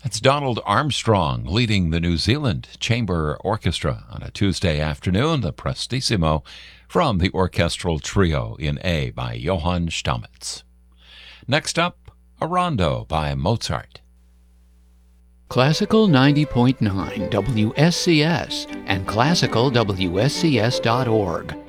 It's Donald Armstrong leading the New Zealand Chamber Orchestra on a Tuesday afternoon, the Prestissimo, from the orchestral trio in A by Johann Stamitz. Next up, a rondo by Mozart. Classical 90.9 WSCS and classicalwscs.org.